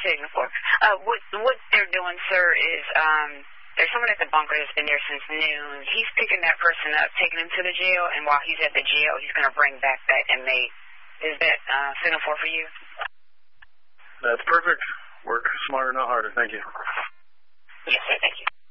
signal for. What they're doing, sir, is there's someone at the bunker that's been there since noon. He's picking that person up, taking him to the jail, and while he's at the jail, he's going to bring back that inmate. Is that signal for you? That's perfect. Work smarter, not harder. Thank you. Yes, sir. Thank you.